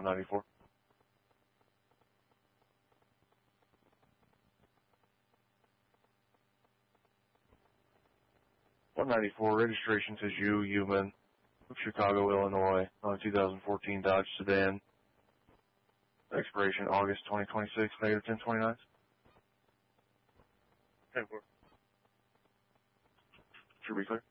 194. 194, registration says you, human, of Chicago, Illinois, on a 2014 Dodge sedan. Expiration August 2026, negative 1029. 10-4. Should be clear.